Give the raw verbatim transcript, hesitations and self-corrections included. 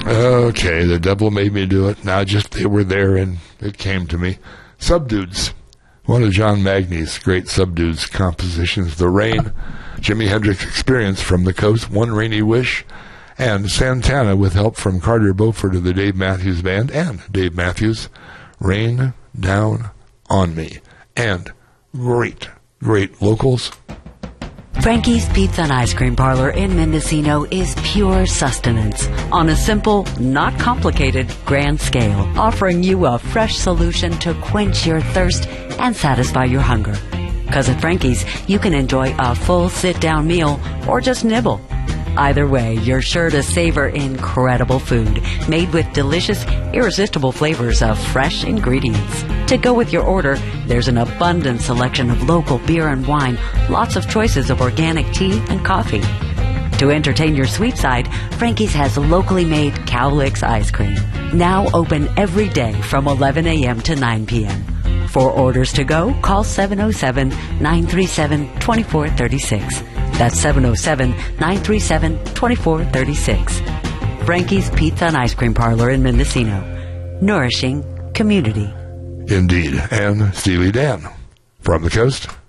Okay, the devil made me do it. Now just they were there and it came to me. Subdudes. One of John Magny's great Subdudes compositions, The Rain, Jimi Hendrix Experience from the Coast, One Rainy Wish, and Santana with help from Carter Beauford of the Dave Matthews Band and Dave Matthews, Rain Down on Me. And great, great locals. Frankie's Pizza and Ice Cream Parlor in Mendocino is pure sustenance on a simple, not complicated, grand scale, offering you a fresh solution to quench your thirst and satisfy your hunger. Because at Frankie's, you can enjoy a full sit-down meal or just nibble. Either way, you're sure to savor incredible food made with delicious, irresistible flavors of fresh ingredients. To go with your order, there's an abundant selection of local beer and wine, lots of choices of organic tea and coffee. To entertain your sweet side, Frankie's has locally made Cowlicks ice cream, now open every day from eleven a.m. to nine p.m. For orders to go, call seven oh seven, nine three seven, two four three six. That's seven oh seven, nine three seven, two four three six. Frankie's Pizza and Ice Cream Parlor in Mendocino. Nourishing community. Indeed. And Steely Dan from the Coast.